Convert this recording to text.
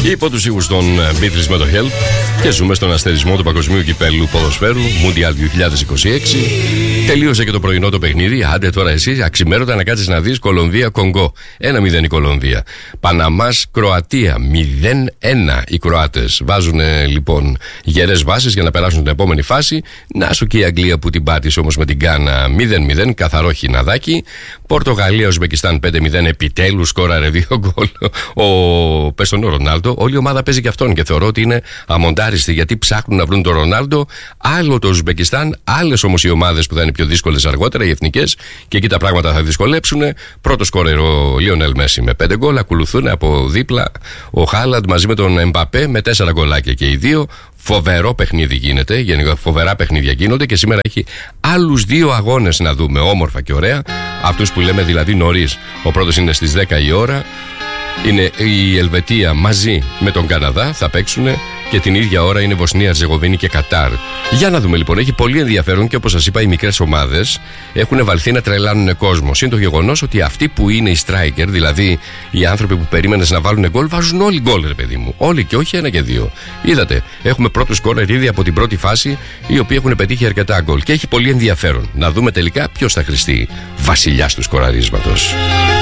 Υπό τους ήχους των Beatles με το Help και ζούμε στον αστερισμό του Παγκοσμίου Κυπέλλου Ποδοσφαίρου Mundial 2026. Τελείωσε και το πρωινό το παιχνίδι. Άντε τώρα εσύ αξιμέρωτα να κάτσεις να δεις Κολομβία-Κονγκό. 1-0 η Κολομβία. Παναμάς-Κροατία 0-1 οι Κροάτες. Βάζουν λοιπόν γερές βάσεις για να περάσουν την επόμενη φάση. Να σου και η Αγγλία που την πάτησε όμως με την Γκάνα 0-0. Καθαρό χιναδάκι. Πορτογαλία-Ουσμπεκιστάν 5-0. Επιτέλους σκόραρε 2 γκολ πες τον Ρονάλντο. Όλη η ομάδα παίζει και αυτόν και θεωρώ ότι είναι αμοντάριστη γιατί ψάχνουν να βρουν τον Ρονάλντο. Άλλο το Ουσμπεκιστάν, άλλες όμως οι ομάδες που θα είναι πιο δύσκολες αργότερα, οι εθνικές, και εκεί τα πράγματα θα δυσκολέψουν. Πρώτο σκόρερ ο Λίονελ Μέση με 5 γκολ. Ακολουθούν από δίπλα ο Χάλαντ μαζί με τον Εμπαπέ με 4 γκολάκια και οι δύο. Φοβερό παιχνίδι γίνεται, γενικά φοβερά παιχνίδια γίνονται και σήμερα έχει άλλους 2 αγώνες να δούμε όμορφα και ωραία. Αυτούς που λέμε δηλαδή νωρίς. Ο πρώτος είναι στις 10 η ώρα. Είναι η Ελβετία μαζί με τον Καναδά, θα παίξουν και την ίδια ώρα είναι Βοσνία, Ερζεγοβίνη και Κατάρ. Για να δούμε λοιπόν, έχει πολύ ενδιαφέρον και όπως σας είπα, οι μικρές ομάδες έχουν βαλθεί να τρελάνουν κόσμο. Είναι το γεγονός ότι αυτοί που είναι οι striker, δηλαδή οι άνθρωποι που περίμενες να βάλουν γκολ, βάζουν όλοι γκολ, ρε παιδί μου. Όλοι και όχι 1 και 2. Είδατε, έχουμε πρώτους σκόρερ ήδη από την πρώτη φάση, οι οποίοι έχουν πετύχει αρκετά γκολ. Και έχει πολύ ενδιαφέρον να δούμε τελικά ποιος θα χρηστεί βασιλιάς του σκοραρίσματος.